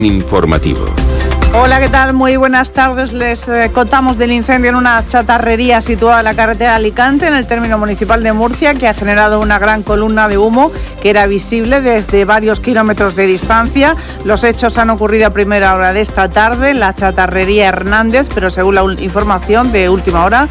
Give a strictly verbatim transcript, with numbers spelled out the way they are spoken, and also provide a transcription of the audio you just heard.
Informativo. Hola, ¿qué tal? Muy buenas tardes. Les eh, contamos del incendio en una chatarrería situada en la carretera de Alicante, en el término municipal de Murcia, que ha generado una gran columna de humo que era visible desde varios kilómetros de distancia. Los hechos han ocurrido a primera hora de esta tarde en la chatarrería Hernández, pero según la información de última hora,